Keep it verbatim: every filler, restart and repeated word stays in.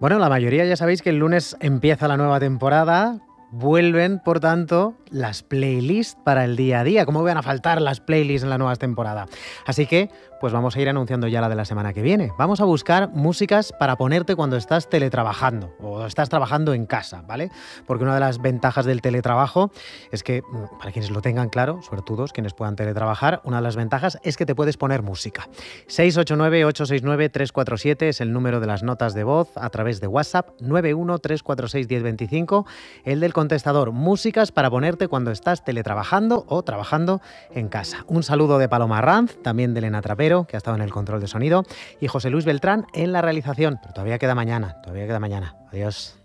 Bueno, la mayoría ya sabéis que el lunes empieza la nueva temporada. Vuelven, por tanto, las playlists para el día a día. ¿Cómo van a faltar las playlists en la nueva temporada? Así que, pues vamos a ir anunciando ya la de la semana que viene. Vamos a buscar músicas para ponerte cuando estás teletrabajando o estás trabajando en casa, ¿vale? Porque una de las ventajas del teletrabajo es que, para quienes lo tengan claro, suertudos, quienes puedan teletrabajar, una de las ventajas es que te puedes poner música. seis ocho nueve, ocho seis nueve, tres cuatro siete es el número de las notas de voz a través de WhatsApp, nueve uno tres cuatro seis uno cero dos cinco, el del contestador, músicas para ponerte cuando estás teletrabajando o trabajando en casa. Un saludo de Paloma Ranz, también de Elena Trapero, que ha estado en el control de sonido, y José Luis Beltrán en la realización. Pero todavía queda mañana, todavía queda mañana. Adiós.